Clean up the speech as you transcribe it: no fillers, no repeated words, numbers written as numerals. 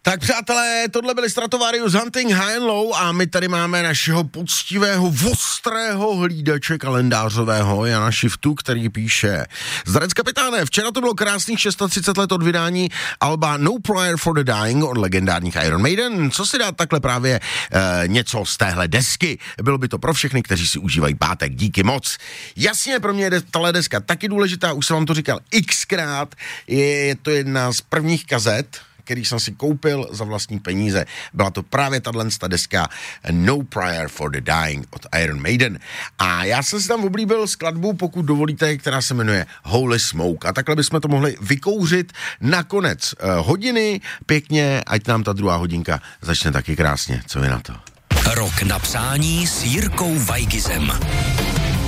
Tak přátelé, tohle byly Stratovarius Hunting High and Low a my tady máme našeho poctivého, ostrého hlídače kalendářového Jana Šiftu, který píše: Zdarec kapitáne, včera to bylo krásných 630 let od vydání alba No Prayer for the Dying od legendárních Iron Maiden. Co si dát takhle právě něco z téhle desky? Bylo by to pro všechny, kteří si užívají pátek. Díky moc. Jasně, pro mě je tahle deska taky důležitá, už jsem vám to říkal xkrát, je to jedna z prvních kazet, který jsem si koupil za vlastní peníze. Byla to právě tato deska No Prayer for the Dying od Iron Maiden. A já jsem si tam oblíbil skladbu, pokud dovolíte, která se jmenuje Holy Smoke. A takhle bychom to mohli vykouřit na konec hodiny. Pěkně, ať nám ta druhá hodinka začne taky krásně. Co vy na to? Rok na přání s Jirkou Weigizem.